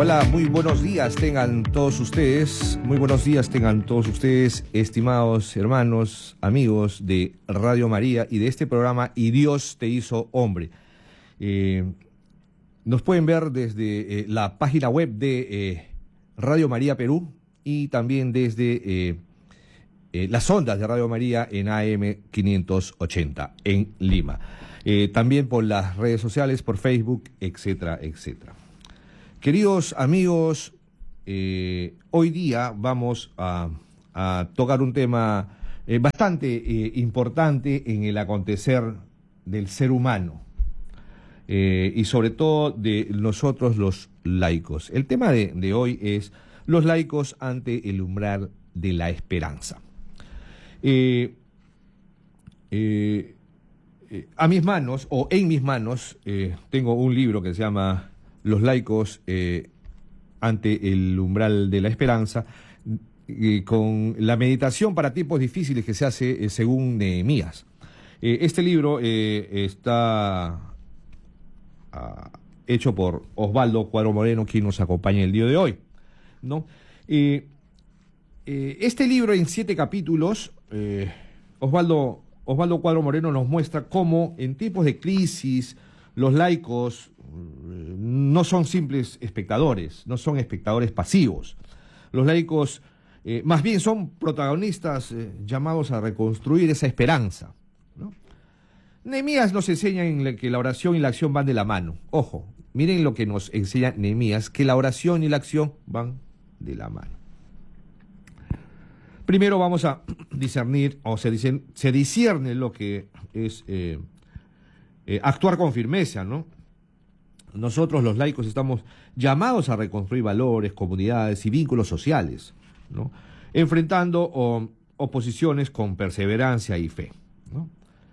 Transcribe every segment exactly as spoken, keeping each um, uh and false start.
Hola, muy buenos días tengan todos ustedes, muy buenos días tengan todos ustedes, estimados hermanos, amigos de Radio María y de este programa Y Dios te hizo hombre. Eh, nos pueden ver desde eh, la página web de eh, Radio María Perú y también desde eh, eh, las ondas de Radio María en A M quinientos ochenta en Lima. Eh, también por las redes sociales, por Facebook, etcétera, etcétera. Queridos amigos, eh, hoy día vamos a, a tocar un tema eh, bastante eh, importante en el acontecer del ser humano eh, y sobre todo de nosotros los laicos. El tema de, de hoy es los laicos ante el umbral de la esperanza. Eh, eh, eh, a mis manos, o en mis manos, eh, tengo un libro que se llama Los laicos eh, ante el umbral de la esperanza, eh, con la meditación para tiempos difíciles que se hace eh, según Nehemías. Eh, este libro eh, está ah, hecho por Osvaldo Cuadro Moreno, quien nos acompaña el día de hoy, ¿no? Eh, eh, este libro en siete capítulos, eh, Osvaldo, Osvaldo Cuadro Moreno nos muestra cómo en tiempos de crisis los laicos no son simples espectadores, no son espectadores pasivos. Los laicos eh, más bien son protagonistas eh, llamados a reconstruir esa esperanza, ¿no? Nehemías nos enseña en la que la oración y la acción van de la mano. Ojo, miren lo que nos enseña Nehemías, que la oración y la acción van de la mano. Primero vamos a discernir, o se, dicen, se discierne lo que es eh, eh, actuar con firmeza, ¿no? Nosotros los laicos estamos llamados a reconstruir valores, comunidades y vínculos sociales, ¿no? Enfrentando o, oposiciones con perseverancia y fe, ¿no?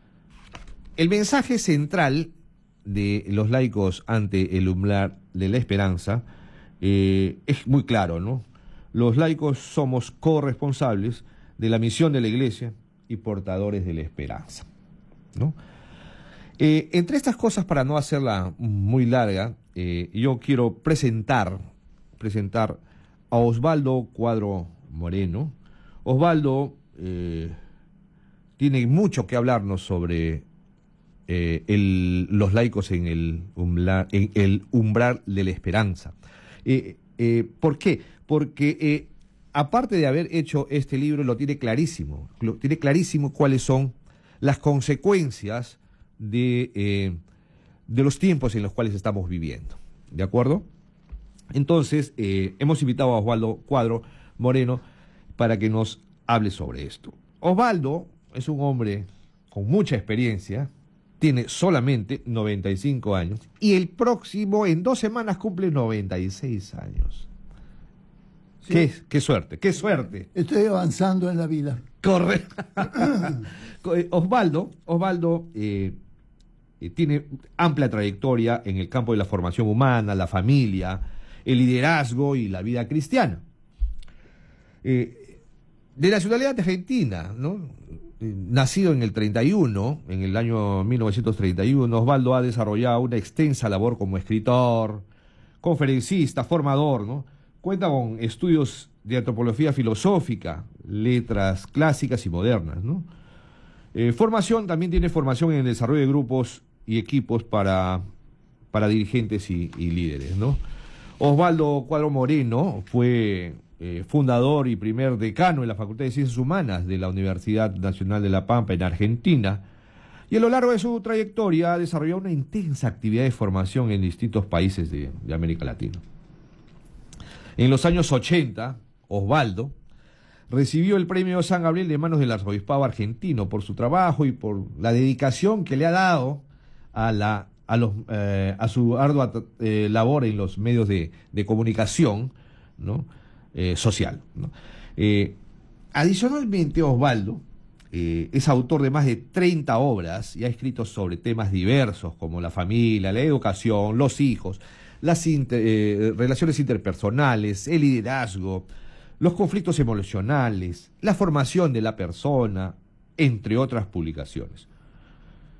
El mensaje central de los laicos ante el umbral de la esperanza eh, es muy claro, ¿no? Los laicos somos corresponsables de la misión de la Iglesia y portadores de la esperanza, ¿no? Eh, entre estas cosas, para no hacerla muy larga, eh, yo quiero presentar, presentar a Osvaldo Cuadro Moreno. Osvaldo eh, tiene mucho que hablarnos sobre eh, el, los laicos en el, umbral, en el umbral de la esperanza. Eh, eh, ¿Por qué? Porque eh, aparte de haber hecho este libro, lo tiene clarísimo, lo, tiene clarísimo cuáles son las consecuencias De, eh, de los tiempos en los cuales estamos viviendo, ¿de acuerdo? Entonces, eh, hemos invitado a Osvaldo Cuadro Moreno para que nos hable sobre esto. Osvaldo es un hombre con mucha experiencia, tiene solamente noventa y cinco años y el próximo, en dos semanas, cumple noventa y seis años. Sí. Qué, qué suerte, qué suerte. Estoy avanzando en la vida. Correcto. Osvaldo, Osvaldo eh, eh, tiene amplia trayectoria en el campo de la formación humana, la familia, el liderazgo y la vida cristiana. Eh, de nacionalidad argentina, ¿no? Eh, nacido en el treinta y uno, en el año mil novecientos treinta y uno, Osvaldo ha desarrollado una extensa labor como escritor, conferencista, formador, ¿no? Cuenta con estudios de antropología filosófica, letras clásicas y modernas, ¿no? Eh, formación, también tiene formación en el desarrollo de grupos y equipos para, para dirigentes y, y líderes, ¿no? Osvaldo Cuadro Moreno fue eh, fundador y primer decano en la Facultad de Ciencias Humanas de la Universidad Nacional de La Pampa en Argentina, y a lo largo de su trayectoria ha desarrollado una intensa actividad de formación en distintos países de, de América Latina. En los años ochenta, Osvaldo recibió el premio San Gabriel de manos del arzobispado argentino por su trabajo y por la dedicación que le ha dado a, la, a, los, eh, a su ardua eh, labor en los medios de, de comunicación, ¿no? eh, social, ¿no? Eh, adicionalmente, Osvaldo eh, es autor de más de treinta obras y ha escrito sobre temas diversos como la familia, la educación, los hijos, las inter, eh, relaciones interpersonales, el liderazgo, los conflictos emocionales, la formación de la persona, entre otras publicaciones.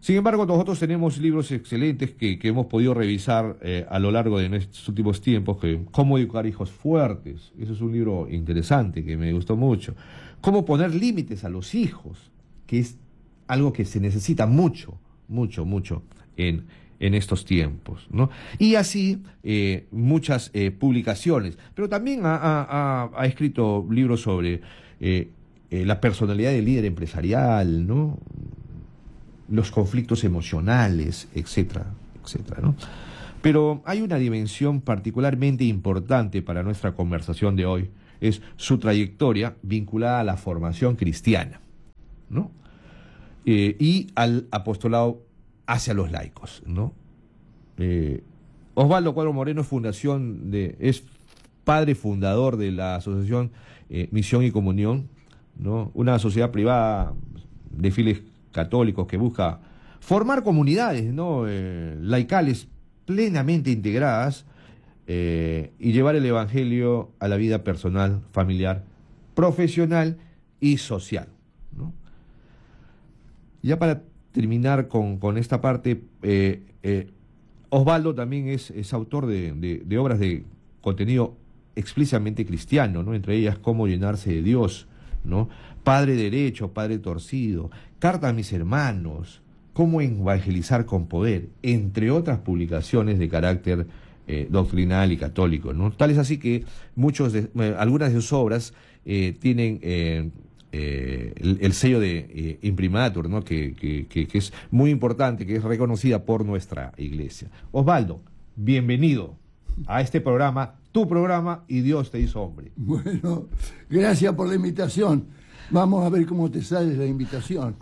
Sin embargo, nosotros tenemos libros excelentes que, que hemos podido revisar eh, a lo largo de estos últimos tiempos, que Cómo educar hijos fuertes, eso es un libro interesante que me gustó mucho. Cómo poner límites a los hijos, que es algo que se necesita mucho, mucho, mucho en, en estos tiempos, ¿no? Y así eh, muchas eh, publicaciones, pero también ha, ha, ha escrito libros sobre eh, eh, la personalidad del líder empresarial, ¿no? Los conflictos emocionales, etcétera, etcétera, ¿no? Pero hay una dimensión particularmente importante para nuestra conversación de hoy, es su trayectoria vinculada a la formación cristiana, ¿no? Eh, y al apostolado hacia los laicos, ¿no? Eh, Osvaldo Cuadro Moreno fundación de, es padre fundador de la asociación eh, Misión y Comunión, ¿no? Una sociedad privada de fieles católicos que busca formar comunidades, ¿no? eh, laicales plenamente integradas eh, y llevar el evangelio a la vida personal, familiar, profesional y social, ¿no? Ya para terminar con, con esta parte, eh, eh, Osvaldo también es, es autor de, de, de obras de contenido explícitamente cristiano, ¿no? Entre ellas Cómo llenarse de Dios, ¿no? Padre derecho, padre torcido, Carta a mis hermanos, Cómo evangelizar con poder, entre otras publicaciones de carácter eh, doctrinal y católico, ¿no? Tal es así que muchos de, eh, algunas de sus obras eh, tienen eh, eh, el, el sello de eh, imprimatur, ¿no? Que, que, que, que es muy importante, que es reconocida por nuestra iglesia. Osvaldo, bienvenido a este programa, tu programa, y Dios te hizo hombre. Bueno, gracias por la invitación. Vamos a ver cómo te sale la invitación.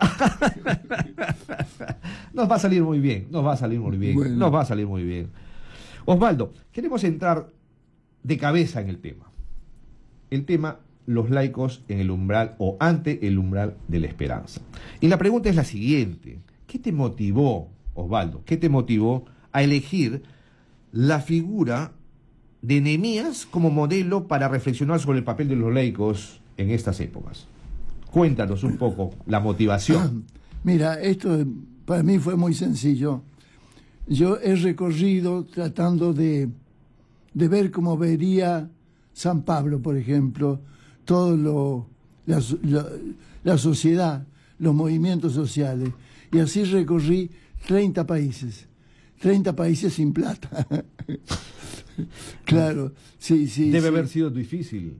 Nos va a salir muy bien, nos va a salir muy bien, bueno. nos va a salir muy bien. Osvaldo, queremos entrar de cabeza en el tema. El tema, los laicos en el umbral o ante el umbral de la esperanza. Y la pregunta es la siguiente: ¿qué te motivó, Osvaldo, qué te motivó a elegir la figura de Nehemías como modelo para reflexionar sobre el papel de los laicos en estas épocas? Cuéntanos un poco la motivación. Mira, esto para mí fue muy sencillo. Yo he recorrido tratando de, de ver cómo vería San Pablo, por ejemplo, todo lo, la, la, la sociedad, los movimientos sociales. Y así recorrí treinta países. treinta países sin plata. Claro, sí, sí. Debe sí. haber sido difícil.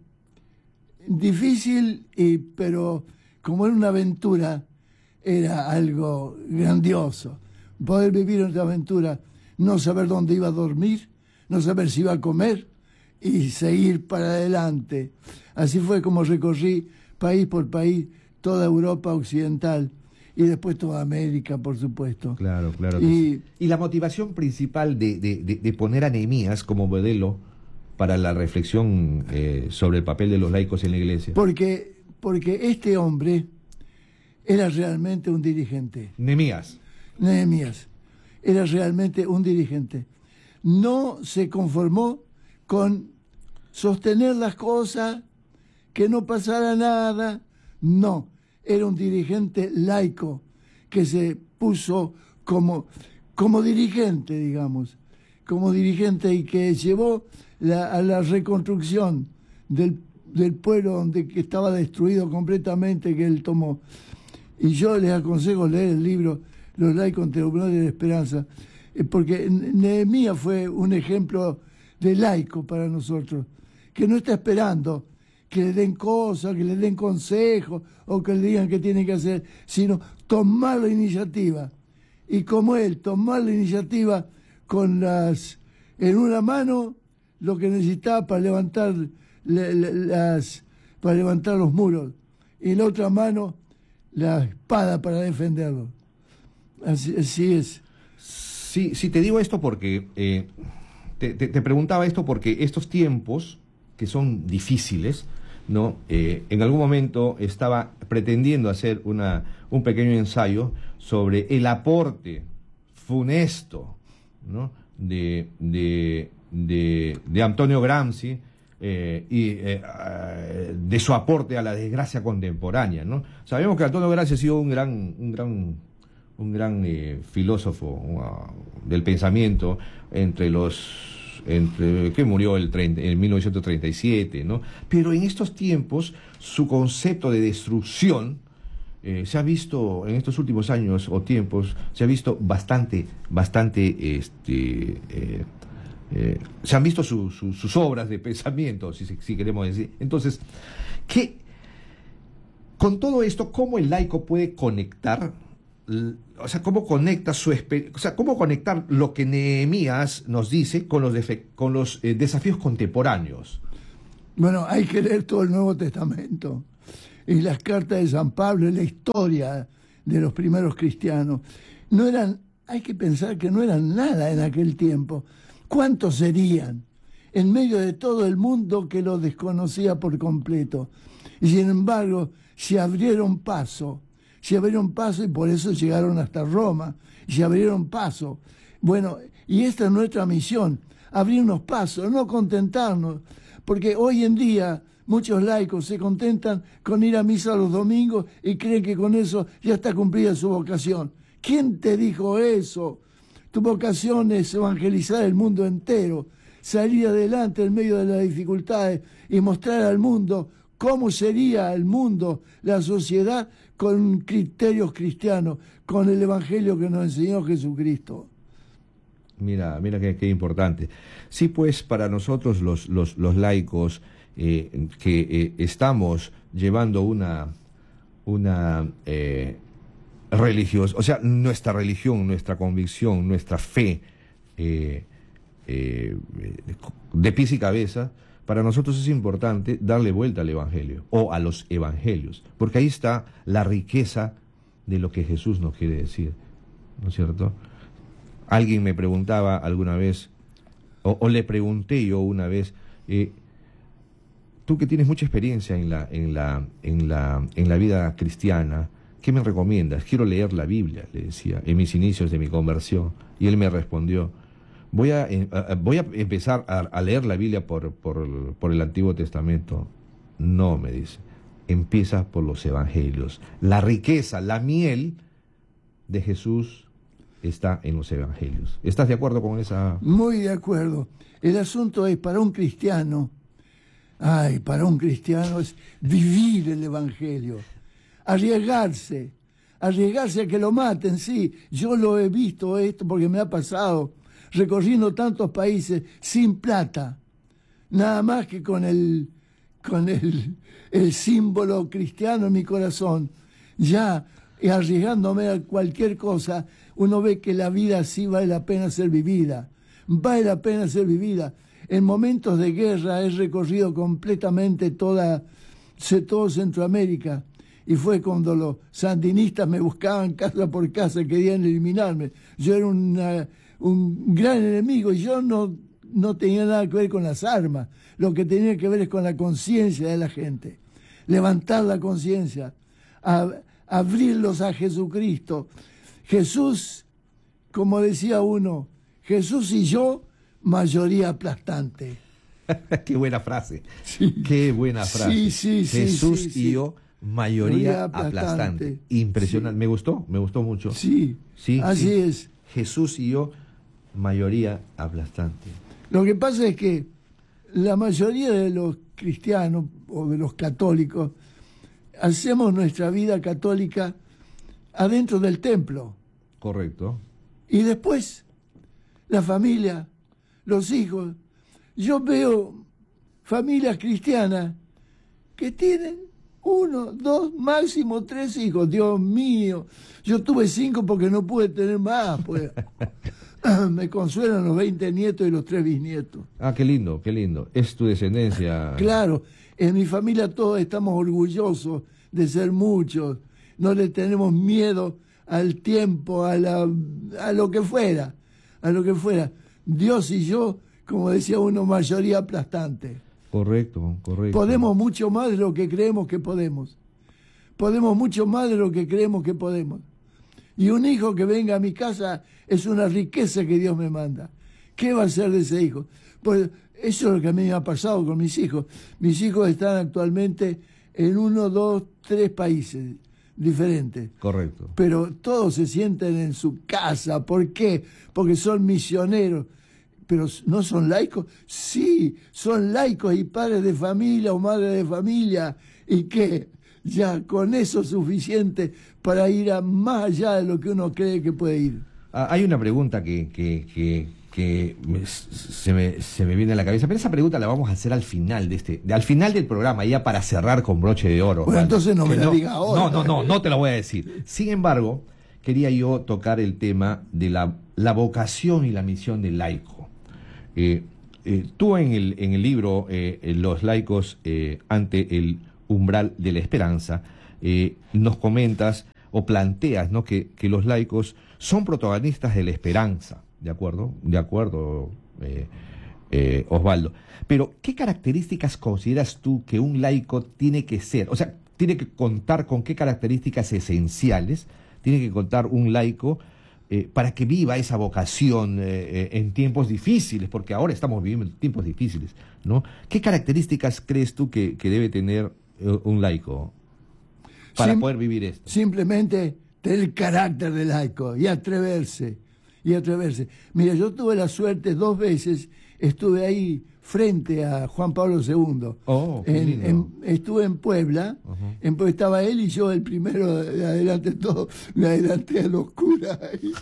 Difícil, y, pero como era una aventura, era algo grandioso. Poder vivir una aventura, no saber dónde iba a dormir, no saber si iba a comer y seguir para adelante. Así fue como recorrí país por país toda Europa occidental y después toda América, por supuesto. Claro, claro. Que y, sí. Y la motivación principal de, de, de, de poner a Nehemías como modelo para la reflexión eh, sobre el papel de los laicos en la iglesia. Porque, porque este hombre era realmente un dirigente. Nehemías. Nehemías era realmente un dirigente. No se conformó con sostener las cosas, que no pasara nada. No, era un dirigente laico que se puso como, como dirigente, digamos, como dirigente y que llevó la, a la reconstrucción del, del pueblo donde que estaba destruido completamente, que él tomó. Y yo les aconsejo leer el libro Los laicos ante el umbral de la esperanza, eh, porque Nehemías fue un ejemplo de laico para nosotros, que no está esperando que le den cosas, que le den consejos o que le digan qué tiene que hacer, sino tomar la iniciativa. Y como él, tomar la iniciativa con las, en una mano lo que necesitaba para levantar le, le, las, para levantar los muros, y en la otra mano la espada para defenderlo. Así, así es. Sí, sí, te digo esto porque eh, te, te, te preguntaba esto porque estos tiempos que son difíciles, ¿no? Eh, en algún momento estaba pretendiendo hacer una, un pequeño ensayo sobre el aporte funesto, ¿no? de, de, de, de Antonio Gramsci eh, y eh, de su aporte a la desgracia contemporánea, ¿no? Sabemos que Antonio Gramsci ha sido un gran, un gran, un gran eh, filósofo uh, del pensamiento entre los entre que murió el treinta, en mil novecientos treinta y siete, ¿no? Pero en estos tiempos su concepto de destrucción eh, se ha visto en estos últimos años o tiempos se ha visto bastante bastante este eh, eh, se han visto su, su, sus obras de pensamiento, si, si queremos decir. Entonces, ¿qué con todo esto cómo el laico puede conectar? O sea, ¿cómo conecta su o sea, cómo conectar lo que Nehemías nos dice con los, con los eh, desafíos contemporáneos? Bueno, hay que leer todo el Nuevo Testamento y las cartas de San Pablo y la historia de los primeros cristianos. No eran, hay que pensar que no eran nada en aquel tiempo. ¿Cuántos serían en medio de todo el mundo que los desconocía por completo? Y sin embargo, se abrieron paso. Se abrieron paso y por eso llegaron hasta Roma, y se abrieron paso. Bueno, y esta es nuestra misión, abrirnos paso, no contentarnos, porque hoy en día muchos laicos se contentan con ir a misa los domingos y creen que con eso ya está cumplida su vocación. ¿Quién te dijo eso? Tu vocación es evangelizar el mundo entero, salir adelante en medio de las dificultades y mostrar al mundo cómo sería el mundo, la sociedad, con criterios cristianos, con el evangelio que nos enseñó Jesucristo. Mira, mira qué, qué importante. Sí, pues para nosotros los, los, los laicos eh, que eh, estamos llevando una, una eh, religiosa, o sea, nuestra religión, nuestra convicción, nuestra fe eh, eh, de pies y cabeza, para nosotros es importante darle vuelta al Evangelio o a los Evangelios, porque ahí está la riqueza de lo que Jesús nos quiere decir, ¿no es cierto? Alguien me preguntaba alguna vez, o, o le pregunté yo una vez, eh, tú que tienes mucha experiencia en la, en la, en la, en la vida cristiana, ¿qué me recomiendas? Quiero leer la Biblia, le decía, en mis inicios de mi conversión, y él me respondió, Voy a, eh, voy a empezar a, a leer la Biblia por, por, por el Antiguo Testamento. No, me dice. Empieza por los Evangelios. La riqueza, la miel de Jesús está en los Evangelios. ¿Estás de acuerdo con esa? Muy de acuerdo. El asunto es, para un cristiano, ay, para un cristiano es vivir el Evangelio. Arriesgarse. Arriesgarse a que lo maten, sí. Yo lo he visto esto porque me ha pasado recorriendo tantos países sin plata, nada más que con el, con el, el símbolo cristiano en mi corazón, ya arriesgándome a cualquier cosa, uno ve que la vida sí vale la pena ser vivida, vale la pena ser vivida. En momentos de guerra he recorrido completamente toda, todo Centroamérica, y fue cuando los sandinistas me buscaban casa por casa, querían eliminarme. Yo era una... un gran enemigo, y yo no, no tenía nada que ver con las armas, lo que tenía que ver es con la conciencia de la gente, levantar la conciencia, abrirlos a Jesucristo. Jesús, como decía uno, Jesús y yo, mayoría aplastante. Qué buena frase, sí. Qué buena frase. Sí, sí, Jesús sí, sí, y sí. yo, mayoría aplastante. aplastante. Impresionante, sí. Me gustó, me gustó mucho. Sí, sí así sí. es. Jesús y yo, mayoría aplastante. Lo que pasa es que la mayoría de los cristianos o de los católicos hacemos nuestra vida católica adentro del templo. Correcto. Y después, la familia, los hijos. Yo veo familias cristianas que tienen uno, dos, máximo tres hijos. Dios mío, yo tuve cinco porque no pude tener más, pues. Me consuelan los veinte nietos y los tres bisnietos. Ah, qué lindo, qué lindo. Es tu descendencia. Claro, en mi familia todos estamos orgullosos de ser muchos. No le tenemos miedo al tiempo, a, la, a lo que fuera, a lo que fuera. Dios y yo, como decía uno, mayoría aplastante. Correcto, correcto. Podemos mucho más de lo que creemos que podemos. Podemos mucho más de lo que creemos que podemos. Y un hijo que venga a mi casa es una riqueza que Dios me manda. ¿Qué va a hacer de ese hijo? Pues eso es lo que a mí me ha pasado con mis hijos. Mis hijos están actualmente en uno, dos, tres países diferente. Correcto. Pero todos se sienten en su casa. ¿Por qué? Porque son misioneros. Pero ¿no son laicos? Sí, son laicos y padres de familia o madres de familia. ¿Y qué? Ya con eso es suficiente para ir a más allá de lo que uno cree que puede ir. Ah, hay una pregunta que, que, que, que me, se, me, se me viene a la cabeza, pero esa pregunta la vamos a hacer al final de este, de, al final del programa, ya para cerrar con broche de oro. Bueno, ¿vale? entonces no me la no, diga ahora. No, no, no, no te lo voy a decir. Sin embargo, quería yo tocar el tema de la, la vocación y la misión del laico. Eh, eh, tú en el, en el libro eh, Los laicos eh, ante el umbral de la esperanza, eh, nos comentas o planteas, ¿no?, que, que los laicos son protagonistas de la esperanza, ¿de acuerdo? De acuerdo, eh, eh, Osvaldo. Pero, ¿qué características consideras tú que un laico tiene que ser? O sea, tiene que contar con qué características esenciales tiene que contar un laico eh, para que viva esa vocación eh, eh, en tiempos difíciles, porque ahora estamos viviendo tiempos difíciles, ¿no? ¿Qué características crees tú que, que debe tener eh, un laico para Sim- poder vivir esto? Simplemente tener el carácter de laico y atreverse, y atreverse. Mira, yo tuve la suerte dos veces, estuve ahí frente a Juan Pablo segundo. Oh, qué en, lindo. en, estuve en Puebla, uh-huh. en Puebla estaba él y yo el primero de adelante todo, me adelanté a los curas.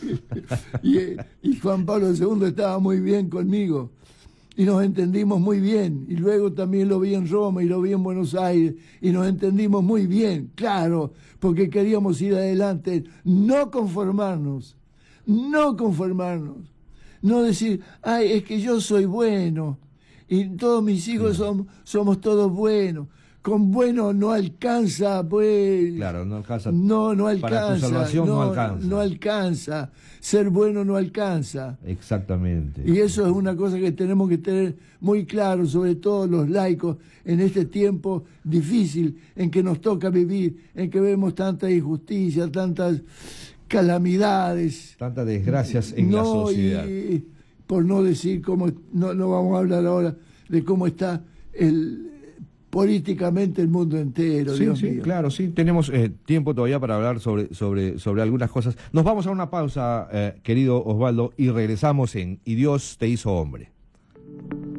Y, y, y Juan Pablo segundo estaba muy bien conmigo. Y nos entendimos muy bien. Y luego también lo vi en Roma y lo vi en Buenos Aires. Y nos entendimos muy bien, claro, porque queríamos ir adelante. No conformarnos, no conformarnos. No decir, ay, es que yo soy bueno. Y todos mis hijos Claro. son, somos todos buenos. Con bueno no alcanza, pues. Claro, no alcanza. No, no alcanza. Para tu salvación no, no alcanza. No alcanza. Ser bueno no alcanza. Exactamente. Y eso es una cosa que tenemos que tener muy claro, sobre todo los laicos, en este tiempo difícil en que nos toca vivir, en que vemos tanta injusticia, tantas calamidades. Tantas desgracias en no, la sociedad. Y, por no decir cómo, no, no vamos a hablar ahora de cómo está el políticamente el mundo entero. Sí, Dios sí, mío. claro, sí. Tenemos eh, tiempo todavía para hablar sobre, sobre, sobre algunas cosas. Nos vamos a una pausa, eh, querido Osvaldo, y regresamos en Y Dios te hizo hombre.